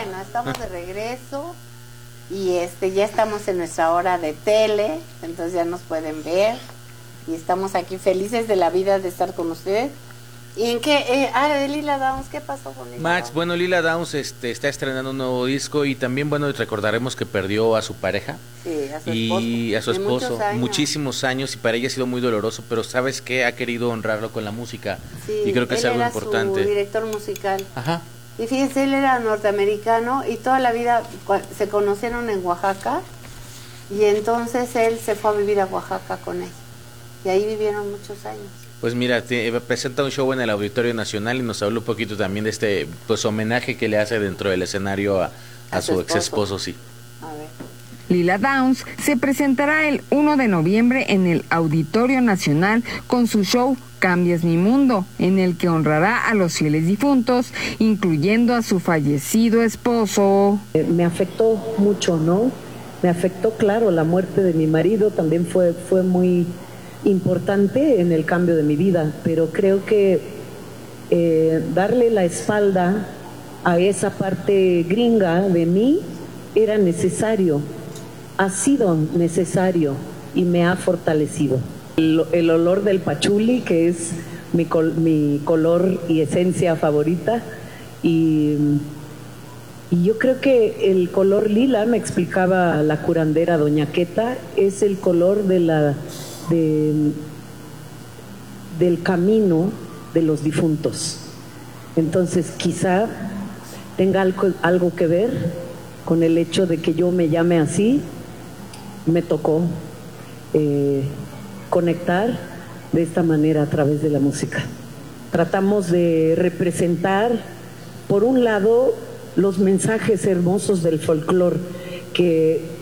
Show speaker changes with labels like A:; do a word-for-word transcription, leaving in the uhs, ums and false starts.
A: Bueno, estamos de regreso y este ya estamos en nuestra hora de tele, entonces ya nos pueden ver y estamos aquí felices de la vida de estar con ustedes. ¿Y en qué? Eh, ah, de Lila Downs, ¿qué pasó con Lila
B: Max,
A: Downs?
B: bueno, Lila Downs este, está estrenando un nuevo disco y también, bueno, recordaremos que perdió a su pareja.
A: Sí, a su
B: y
A: esposo.
B: a su
A: De
B: esposo,
A: muchos años.
B: muchísimos años, y para ella ha sido muy doloroso, pero ¿sabes qué? Ha querido honrarlo con la música,
A: Sí,
B: y creo que
A: él
B: es algo
A: era
B: importante.
A: su director musical.
B: Ajá.
A: Y fíjense, él era norteamericano y toda la vida se conocieron en Oaxaca y entonces él se fue a vivir a Oaxaca con ella y ahí vivieron muchos años.
B: Pues mira, te, presenta un show en el Auditorio Nacional y nos habla un poquito también de este pues homenaje que le hace dentro del escenario a, a, a su, su ex esposo, sí.
A: A ver.
C: Lila Downs se presentará el uno de noviembre en el Auditorio Nacional con su show Cambias mi mundo, en el que honrará a los fieles difuntos, incluyendo a su fallecido esposo.
D: Eh, me afectó mucho, ¿no? Me afectó, claro, la muerte de mi marido también fue, fue muy importante en el cambio de mi vida, pero creo que eh, darle la espalda a esa parte gringa de mí era necesario, ha sido necesario y me ha fortalecido. El, el olor del pachuli, que es mi, col, mi color y esencia favorita, y, y yo creo que el color lila, me explicaba la curandera doña Queta, es el color de la De, del camino de los difuntos. Entonces quizá tenga algo, algo que ver con el hecho de que yo me llame así. Me tocó eh, conectar de esta manera a través de la música. Tratamos de representar, por un lado, los mensajes hermosos del folclore que